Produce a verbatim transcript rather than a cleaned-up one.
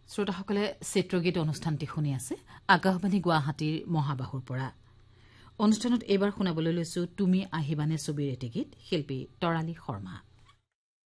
শ্ৰোতাসকলে চিত্ৰগীত অনুষ্ঠানটি শুনি আছে আকাশবাণী গুৱাহাটীৰ মহাবাহুৰ পৰা অনুষ্ঠানত এইবাৰ শুনাবলৈ লৈছো তুমি আহিবানে ছবিৰ এটি গীত শিল্পী তৰালী শৰ্মা।